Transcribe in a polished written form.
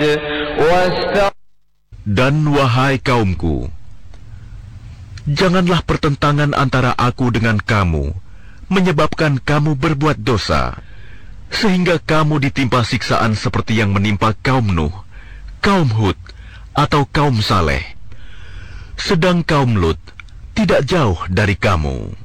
Dan wahai kaumku, janganlah pertentangan antara aku dengan kamu menyebabkan kamu berbuat dosa, sehingga kamu ditimpa siksaan seperti yang menimpa kaum Nuh, kaum Hud, atau kaum Saleh. Sedang kaum Lut tidak jauh dari kamu.